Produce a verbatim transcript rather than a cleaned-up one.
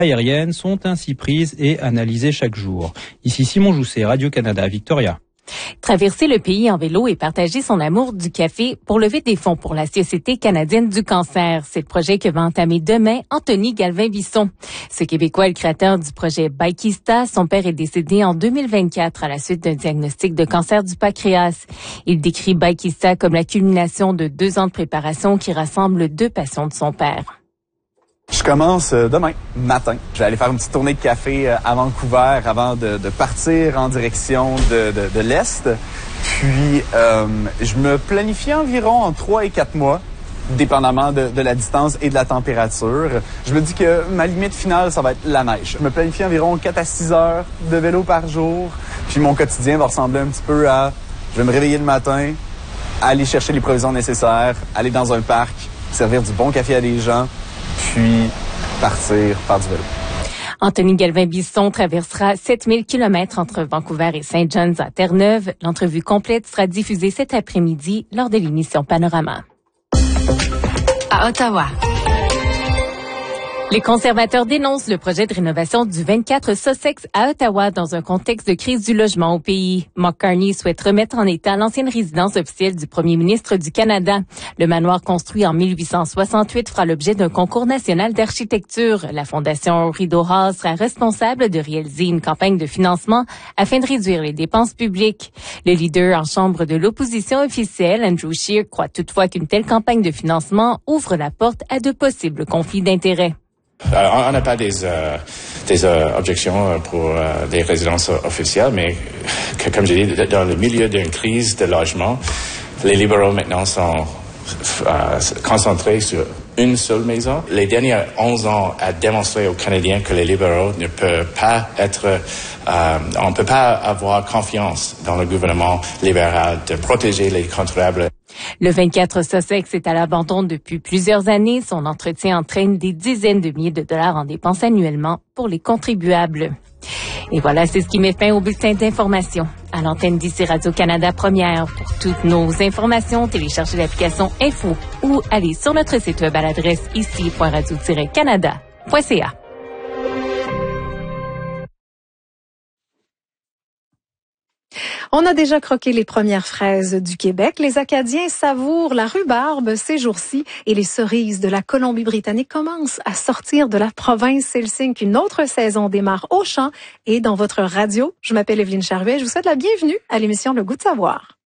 aériennes sont ainsi prises et analysées chaque jour. Ici Simon Jousset, Radio-Canada, Victoria. Traverser le pays en vélo et partager son amour du café pour lever des fonds pour la Société canadienne du cancer. C'est le projet que va entamer demain Anthony Galvin-Bisson. Ce Québécois est le créateur du projet Bikista. Son père est décédé en deux mille vingt-quatre à la suite d'un diagnostic de cancer du pancréas. Il décrit Bikista comme la culmination de deux ans de préparation qui rassemble deux passions de son père. Je commence demain matin. Je vais aller faire une petite tournée de café à Vancouver avant de, de partir en direction de, de, de l'Est. Puis, euh, je me planifie environ en trois et quatre mois, dépendamment de, de la distance et de la température. Je me dis que ma limite finale, ça va être la neige. Je me planifie environ quatre à six heures de vélo par jour. Puis, mon quotidien va ressembler un petit peu à... Je vais me réveiller le matin, aller chercher les provisions nécessaires, aller dans un parc, servir du bon café à des gens, puis partir faire du vélo. Anthony Galvin-Bisson traversera sept mille kilomètres entre Vancouver et Saint John's à Terre-Neuve. L'entrevue complète sera diffusée cet après-midi lors de l'émission Panorama. À Ottawa. Les conservateurs dénoncent le projet de rénovation du vingt-quatre Sussex à Ottawa dans un contexte de crise du logement au pays. Mark Carney souhaite remettre en état l'ancienne résidence officielle du premier ministre du Canada. Le manoir construit en mille huit cent soixante-huit fera l'objet d'un concours national d'architecture. La Fondation Rideau Hall sera responsable de réaliser une campagne de financement afin de réduire les dépenses publiques. Le leader en chambre de l'opposition officielle, Andrew Scheer, croit toutefois qu'une telle campagne de financement ouvre la porte à de possibles conflits d'intérêts. Euh, on n'a pas des, euh, des euh, objections pour euh, des résidences officielles, mais que, comme j'ai dit, dans le milieu d'une crise de logement, les libéraux maintenant sont euh, concentrés sur une seule maison. Les derniers onze ans a démontré aux Canadiens que les libéraux ne peuvent pas être, euh, on ne peut pas avoir confiance dans le gouvernement libéral de protéger les contribuables. Le vingt-quatre Sussex est à l'abandon depuis plusieurs années. Son entretien entraîne des dizaines de milliers de dollars en dépenses annuellement pour les contribuables. Et voilà, c'est ce qui met fin au bulletin d'information. À l'antenne d'ici Radio-Canada Première. Pour toutes nos informations, téléchargez l'application Info ou allez sur notre site web à l'adresse ici point radio tiret canada point c a. On a déjà croqué les premières fraises du Québec. Les Acadiens savourent la rhubarbe ces jours-ci et les cerises de la Colombie-Britannique commencent à sortir de la province. C'est le signe qu'une autre saison démarre au champ et dans votre radio. Je m'appelle Evelyne Charvet. Je vous souhaite la bienvenue à l'émission Le Goût de savoir.